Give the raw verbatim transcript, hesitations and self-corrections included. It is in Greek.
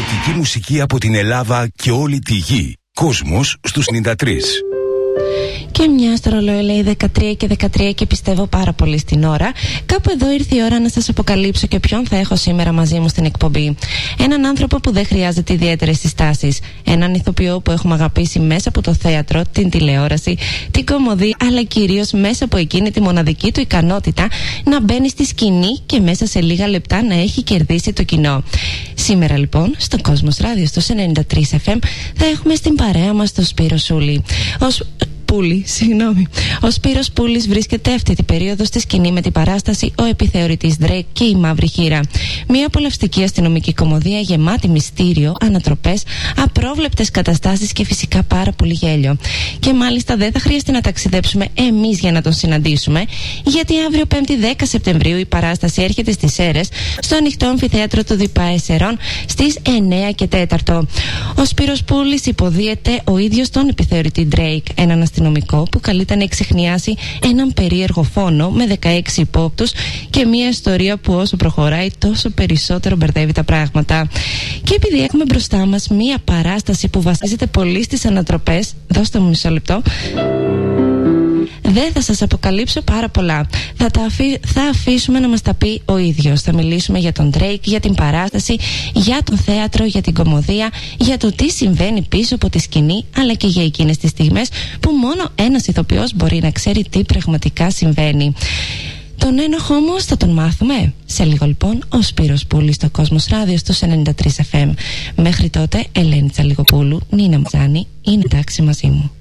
Εκπληκτική μουσική από την Ελλάδα και όλη τη γη. Κόσμος στους ενενήντα τρία. Και μια στο ρολόι λέει δεκατρία και δεκατρία και πιστεύω πάρα πολύ στην ώρα. Κάπου εδώ ήρθε η ώρα να σας αποκαλύψω και ποιον θα έχω σήμερα μαζί μου στην εκπομπή. Έναν άνθρωπο που δεν χρειάζεται ιδιαίτερες συστάσεις. Έναν ηθοποιό που έχουμε αγαπήσει μέσα από το θέατρο, την τηλεόραση, την κωμωδία, αλλά κυρίως μέσα από εκείνη τη μοναδική του ικανότητα να μπαίνει στη σκηνή και μέσα σε λίγα λεπτά να έχει κερδίσει το κοινό. Σήμερα λοιπόν στο Κόσμος Ράδιο στους ενενήντα τρία εφ εμ θα έχουμε στην παρέα μας τον Σπύρο Σούλη. Ως Πούλη, συγγνώμη. Ο Σπύρος Πούλης βρίσκεται αυτή την περίοδο στη σκηνή με την παράσταση Ο Επιθεωρητής Drake και η Μαύρη Χήρα. Μια απολαυστική αστυνομική κωμωδία γεμάτη μυστήριο, ανατροπές, απρόβλεπτες καταστάσεις και φυσικά πάρα πολύ γέλιο. Και μάλιστα δεν θα χρειαστεί να ταξιδέψουμε εμείς για να τον συναντήσουμε, γιατί αύριο πέμπτη δέκα Σεπτεμβρίου η παράσταση έρχεται στις Σέρρες, στο ανοιχτό αμφιθέατρο του ΔΥΠΑΕ Σερών στις εννέα και τέσσερα. Ο Σπύρος Πούλης υποδίεται ο ίδιος τον επιθεωρητή Drake, έναν αστυνομικό που καλείται να εξεχνιάσει έναν περίεργο φόνο με δεκαέξι υπόπτους και μια ιστορία που όσο προχωράει τόσο περισσότερο μπερδεύει τα πράγματα. Και επειδή έχουμε μπροστά μας μια παράσταση που βασίζεται πολύ στις ανατροπές, δώστε μου μισό λεπτό. Δεν θα σας αποκαλύψω πάρα πολλά. Θα, τα αφή... θα αφήσουμε να μας τα πει ο ίδιος. Θα μιλήσουμε για τον Drake, για την παράσταση, για το θέατρο, για την κωμωδία, για το τι συμβαίνει πίσω από τη σκηνή, αλλά και για εκείνες τις στιγμές που μόνο ένας ηθοποιός μπορεί να ξέρει τι πραγματικά συμβαίνει. Τον ένοχο όμως θα τον μάθουμε. Σε λίγο λοιπόν ο Σπύρος Πούλης στο Κόσμος Ράδιο στους ενενήντα τρία εφ εμ. Μέχρι τότε Ελένη Τσαλιγοπούλου, Νίνα Μτζάνη, είναι εντάξει μαζί μου.